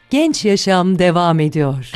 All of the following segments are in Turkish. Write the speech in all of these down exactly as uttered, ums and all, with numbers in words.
Genç Yaşam devam ediyor.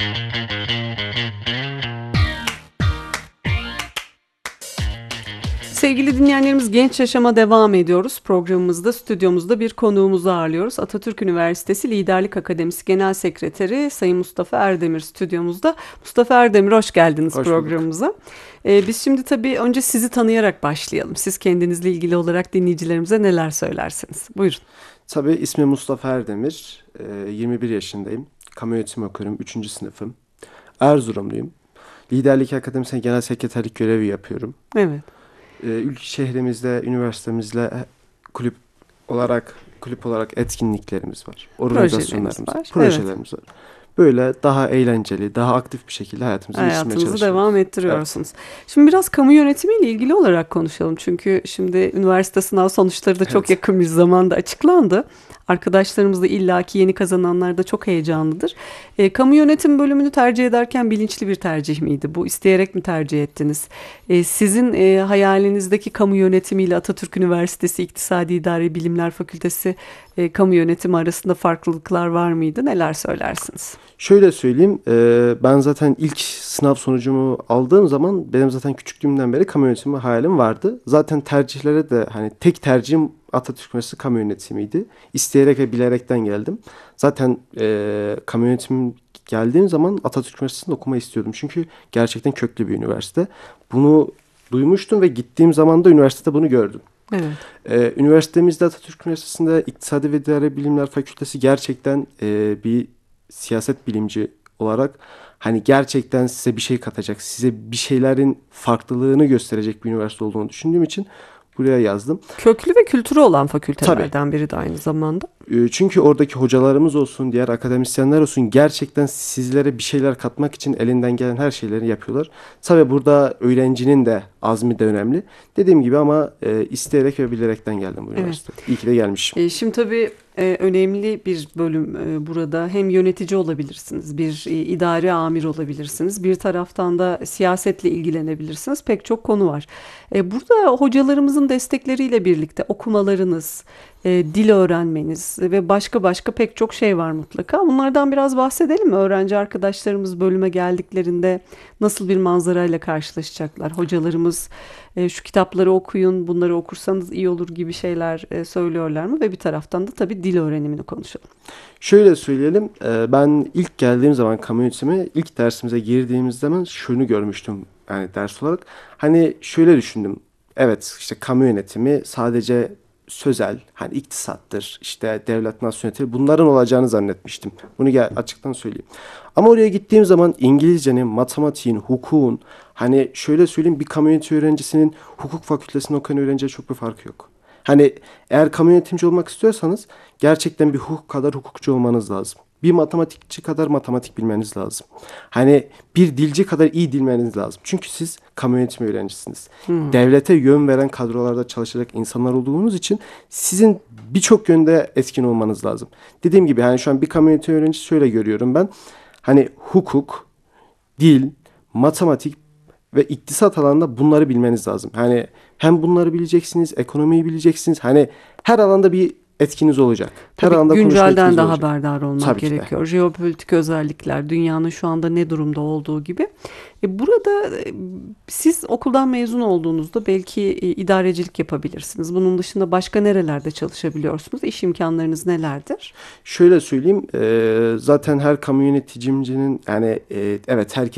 Sevgili dinleyenlerimiz, Genç Yaşam'a devam ediyoruz. Programımızda, stüdyomuzda bir konuğumuzu ağırlıyoruz. Atatürk Üniversitesi Liderlik Akademisi Genel Sekreteri Sayın Mustafa Erdemir stüdyomuzda. Mustafa Erdemir, hoş geldiniz hoş programımıza. Ee, biz şimdi tabii önce sizi tanıyarak başlayalım. Siz kendinizle ilgili olarak dinleyicilerimize neler söylersiniz? Buyurun. Tabii ismim Mustafa Erdemir. yirmi bir yaşındayım. Kamu yönetimi okuyorum. üçüncü sınıfım. Erzurumluyum. Liderlik Akademisi'ne genel sekreterlik görevi yapıyorum. Evet. Ülke şehrimizde, üniversitemizle kulüp olarak kulüp olarak etkinliklerimiz var. Organizasyonlarımız var. Projelerimiz evet. var. Böyle daha eğlenceli, daha aktif bir şekilde hayatımızı geçirmeye çalışıyoruz. Hayatınızı devam ettiriyorsunuz. Evet. Şimdi biraz kamu yönetimiyle ilgili olarak konuşalım. Çünkü şimdi üniversite sınav sonuçları da çok evet. yakın bir zamanda açıklandı. Arkadaşlarımız da illaki yeni kazananlar da çok heyecanlıdır. E, kamu yönetim bölümünü tercih ederken bilinçli bir tercih miydi? Bu isteyerek mi tercih ettiniz? E, sizin e, hayalinizdeki kamu yönetimiyle Atatürk Üniversitesi İktisadi İdari Bilimler Fakültesi e, kamu yönetimi arasında farklılıklar var mıydı? Neler söylersiniz? Şöyle söyleyeyim, ben zaten ilk sınav sonucumu aldığım zaman benim zaten küçüklüğümden beri kamu yönetimi hayalim vardı. Zaten tercihlere de hani tek tercihim Atatürk Üniversitesi kamu yönetimiydi. İsteyerek ve bilerekten geldim. Zaten e, kamu yönetimi geldiğim zaman Atatürk Üniversitesi'nde okumayı istiyordum. Çünkü gerçekten köklü bir üniversite. Bunu duymuştum ve gittiğim zaman da üniversitede bunu gördüm. Evet. Ee, üniversitemizde Atatürk Üniversitesi'nde İktisadi ve İdari Bilimler Fakültesi gerçekten e, bir siyaset bilimci olarak hani gerçekten size bir şey katacak, size bir şeylerin farklılığını gösterecek bir üniversite olduğunu düşündüğüm için buraya yazdım. Köklü ve kültürü olan fakültelerden Tabii. biri de aynı zamanda. Çünkü oradaki hocalarımız olsun, diğer akademisyenler olsun gerçekten sizlere bir şeyler katmak için elinden gelen her şeyleri yapıyorlar. Tabii burada öğrencinin de azmi de önemli. Dediğim gibi ama e, isteyerek ve bilerekten geldim bu üniversiteye. Evet. İyi ki de gelmişim. E, şimdi tabii e, önemli bir bölüm e, burada. Hem yönetici olabilirsiniz, bir e, idari amir olabilirsiniz. Bir taraftan da siyasetle ilgilenebilirsiniz. Pek çok konu var. E, burada hocalarımızın destekleriyle birlikte okumalarınız, e, dil öğrenmeniz ve başka başka pek çok şey var mutlaka. Bunlardan biraz bahsedelim mi? Öğrenci arkadaşlarımız bölüme geldiklerinde nasıl bir manzarayla karşılaşacaklar? Hocalarımız e, şu kitapları okuyun, bunları okursanız iyi olur gibi şeyler e, söylüyorlar mı? Ve bir taraftan da tabii dil öğrenimini konuşalım. Şöyle söyleyelim, e, ben ilk geldiğim zaman kamu yönetimi, ilk dersimize girdiğimiz zaman şunu görmüştüm yani ders olarak. Hani şöyle düşündüm, evet işte kamu yönetimi sadece sözel, hani iktisattır, işte devlet nasıl yönetilir, bunların olacağını zannetmiştim. Bunu gel, açıktan söyleyeyim. Ama oraya gittiğim zaman İngilizcenin, matematiğin, hukukun, hani şöyle söyleyeyim bir kamu yönetimi öğrencisinin hukuk fakültesinde okuyan öğrenciye çok bir farkı yok. Hani eğer kamu yönetimci olmak istiyorsanız gerçekten bir hukuk kadar hukukçu olmanız lazım. Bir matematikçi kadar matematik bilmeniz lazım. Hani bir dilci kadar iyi bilmeniz lazım. Çünkü siz kamu yönetimi öğrencisiniz. Hmm. Devlete yön veren kadrolarda çalışacak insanlar olduğunuz için sizin birçok yönde etkin olmanız lazım. Dediğim gibi hani şu an bir kamu yönetimi öğrencisi şöyle görüyorum ben. Hani hukuk, dil, matematik ve iktisat alanında bunları bilmeniz lazım. Hani hem bunları bileceksiniz, ekonomiyi bileceksiniz. Hani her alanda bir etkiniz olacak. Her Tabii alanda güncelden de olacak. haberdar olmak Tabii gerekiyor. Jeopolitik özellikler, dünyanın şu anda ne durumda olduğu gibi. E burada e, siz okuldan mezun olduğunuzda belki e, idarecilik yapabilirsiniz. Bunun dışında başka nerelerde çalışabiliyorsunuz? İş imkanlarınız nelerdir? Şöyle söyleyeyim, e, zaten her kamu yöneticimcinin yani e, evet herkes